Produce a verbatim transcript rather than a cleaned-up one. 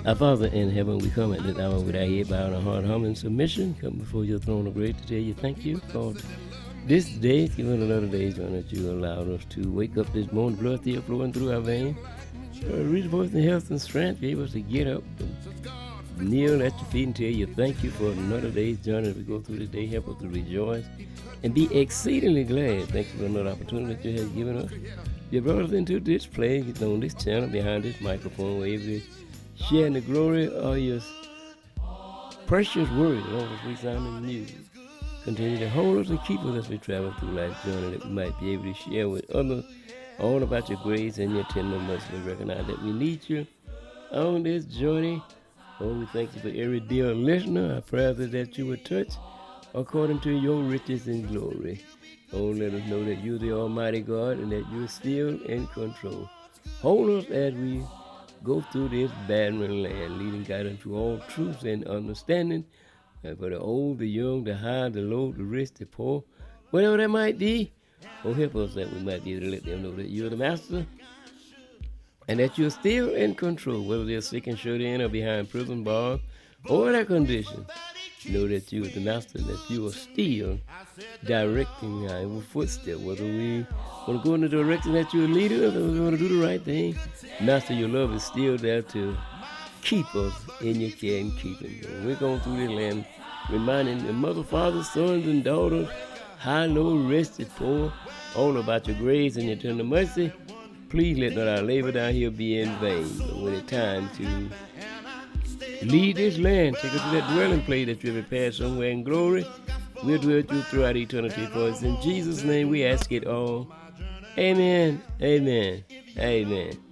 Our Father in heaven, we come at this hour with our head bowed and our heart humbling submission. Come before your throne of grace to tell you thank you for this day. Given another day, John, that you allowed us to wake up this morning, blood still flowing through our veins. Uh, reach forth in health and strength, be able to get up and kneel at your feet and tell you thank you for another day's journey. As we go through this day, help us to rejoice and be exceedingly glad. Thank you for another opportunity that you have given us. You brought us into this place, on this channel, behind this microphone, where every sharing the glory of your precious word, along with sweet sounding music. Continue to hold us and keep us as we travel through life's journey, that we might be able to share with others all about your grace and your tender mercy. We recognize that we need you on this journey. Oh, we thank you for every dear listener. Our prayers is that you would touch according to your riches and glory. Oh, let us know that you're the Almighty God and that you're still in control. Hold us as we go through this barren land, leading God into all truth and understanding. And for the old, the young, the high, the low, the rich, the poor, whatever that might be, oh, help us that we might be able to let them know that you're the master and that you're still in control, whether they're sick and shut in or behind prison bars or their condition. Know that you are the master and that you are still directing our footsteps, whether we want to go in the direction that you're leading us or we want to do the right thing. Master, your love is still there to keep us in your care and keeping. We're going through this land, reminding the mother, fathers, sons, and daughters, high, low, rested, poor, all about your grace and your tender mercy. Please let not our labor down here be in vain. But when it's time to lead this land, take us to that dwelling place that you have prepared somewhere in glory, we'll dwell with you throughout eternity. For us in Jesus' name we ask it all. Amen, amen, amen.